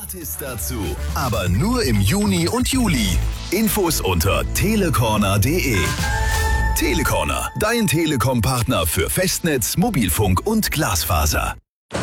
Gratis dazu. Aber nur im Juni und Juli. Infos unter telecorner.de. Telecorner, dein Telekom-Partner für Festnetz, Mobilfunk und Glasfaser.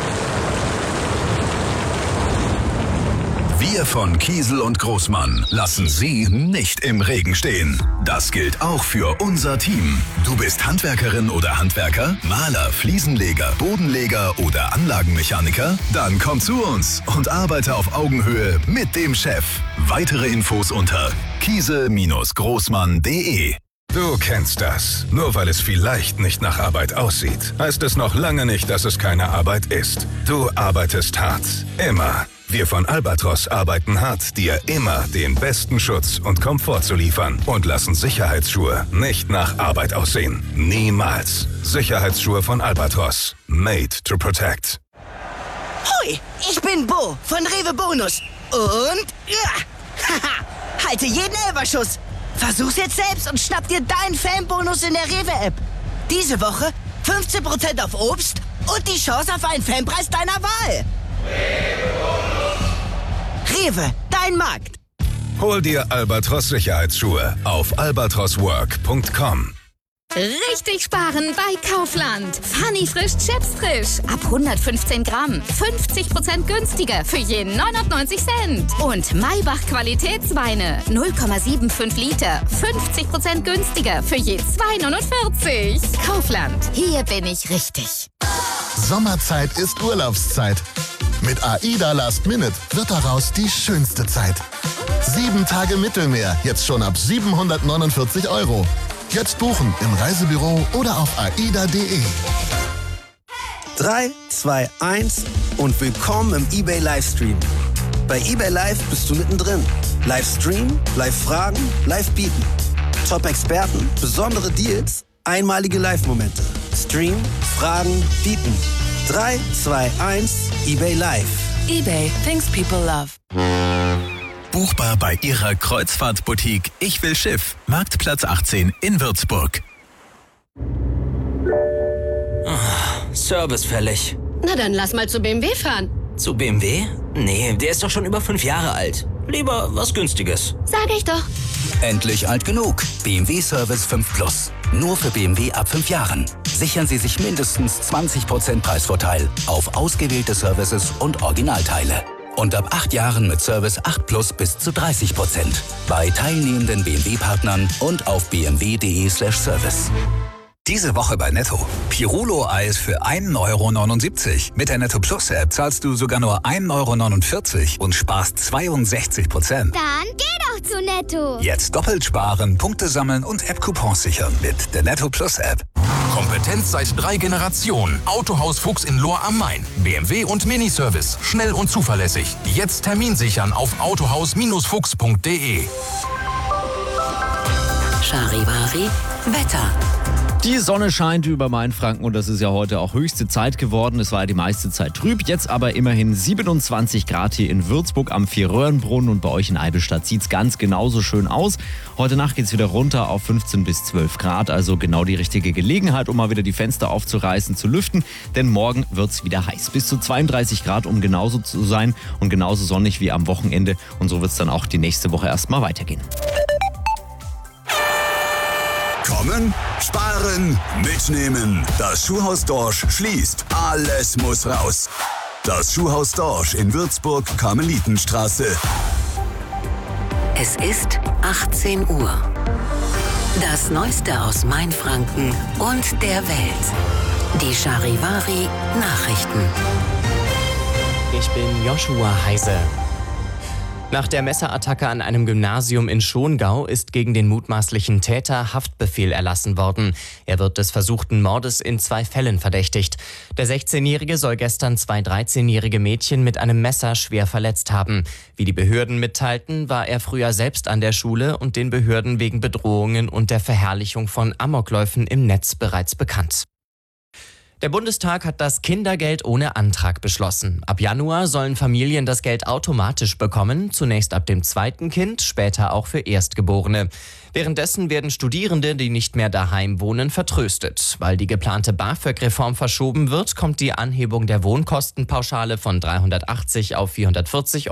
Wir von Kiesel und Großmann lassen Sie nicht im Regen stehen. Das gilt auch für unser Team. Du bist Handwerkerin oder Handwerker, Maler, Fliesenleger, Bodenleger oder Anlagenmechaniker? Dann komm zu uns und arbeite auf Augenhöhe mit dem Chef. Weitere Infos unter kiesel-großmann.de. Du kennst das. Nur weil es vielleicht nicht nach Arbeit aussieht, heißt es noch lange nicht, dass es keine Arbeit ist. Du arbeitest hart. Immer. Wir von Albatros arbeiten hart, dir immer den besten Schutz und Komfort zu liefern und lassen Sicherheitsschuhe nicht nach Arbeit aussehen. Niemals. Sicherheitsschuhe von Albatros. Made to protect. Hoi, ich bin Bo von Rewe Bonus. Und halte jeden Elferschuss. Versuch's jetzt selbst und schnapp dir deinen Fanbonus in der Rewe-App. Diese Woche 15% auf Obst und die Chance auf einen Fanpreis deiner Wahl. Rewe, dein Markt. Hol dir Albatros Sicherheitsschuhe auf albatroswork.com. Richtig sparen bei Kaufland. Funny frisch Chips frisch. Ab 115 Gramm. 50% günstiger für je 99 Cent. Und Maybach Qualitätsweine. 0,75 Liter. 50% günstiger für je 2,49. Kaufland. Hier bin ich richtig. Sommerzeit ist Urlaubszeit. Mit AIDA Last Minute wird daraus die schönste Zeit. 7 Tage Mittelmeer, jetzt schon ab 749 €. Jetzt buchen im Reisebüro oder auf aida.de. 3, 2, 1 und willkommen im eBay Livestream. Bei eBay Live bist du mittendrin. Livestream, Live-Fragen, Live-Bieten. Top-Experten, besondere Deals, einmalige Live-Momente. Stream, Fragen, Bieten. 3, 2, 1, eBay Live. eBay, things people love. Buchbar bei Ihrer Kreuzfahrtboutique Ich will Schiff. Marktplatz 18 in Würzburg. Service fällig. Na dann lass mal zu BMW fahren. Zu BMW? Nee, der ist doch schon über 5 Jahre alt. Lieber was Günstiges. Sag ich doch. Endlich alt genug. BMW Service 5 Plus. Nur für BMW ab 5 Jahren. Sichern Sie sich mindestens 20% Preisvorteil auf ausgewählte Services und Originalteile. Und ab 8 Jahren mit Service 8 Plus bis zu 30%. Bei teilnehmenden BMW-Partnern und auf bmw.de/service. Diese Woche bei Netto. Pirulo-Eis für 1,79 €. Mit der Netto Plus App zahlst du sogar nur 1,49 € und sparst 62%. Dann geh doch zu Netto. Jetzt doppelt sparen, Punkte sammeln und App-Coupons sichern mit der Netto Plus App. Kompetenz seit 3 Generationen. Autohaus Fuchs in Lohr am Main. BMW und Miniservice. Schnell und zuverlässig. Jetzt Termin sichern auf autohaus-fuchs.de. Charivari Wetter. Die Sonne scheint über Mainfranken und das ist ja heute auch höchste Zeit geworden. Es war ja die meiste Zeit trüb, jetzt aber immerhin 27 Grad hier in Würzburg am Vierröhrenbrunnen und bei euch in Eibenstadt sieht es ganz genauso schön aus. Heute Nacht geht es wieder runter auf 15 bis 12 Grad, also genau die richtige Gelegenheit, um mal wieder die Fenster aufzureißen, zu lüften, denn morgen wird es wieder heiß. Bis zu 32 Grad, um genauso zu sein und genauso sonnig wie am Wochenende und so wird es dann auch die nächste Woche erstmal weitergehen. Kommen, sparen, mitnehmen. Das Schuhhaus Dorsch schließt. Alles muss raus. Das Schuhhaus Dorsch in Würzburg, Karmelitenstraße. Es ist 18 Uhr. Das Neueste aus Mainfranken und der Welt. Die Charivari Nachrichten. Ich bin Joshua Heise. Nach der Messerattacke an einem Gymnasium in Schongau ist gegen den mutmaßlichen Täter Haftbefehl erlassen worden. Er wird des versuchten Mordes in 2 Fällen verdächtigt. Der 16-Jährige soll gestern 2 13-jährige Mädchen mit einem Messer schwer verletzt haben. Wie die Behörden mitteilten, war er früher selbst an der Schule und den Behörden wegen Bedrohungen und der Verherrlichung von Amokläufen im Netz bereits bekannt. Der Bundestag hat das Kindergeld ohne Antrag beschlossen. Ab Januar sollen Familien das Geld automatisch bekommen, zunächst ab dem 2. Kind, später auch für Erstgeborene. Währenddessen werden Studierende, die nicht mehr daheim wohnen, vertröstet. Weil die geplante BAföG-Reform verschoben wird, kommt die Anhebung der Wohnkostenpauschale von 380 auf 440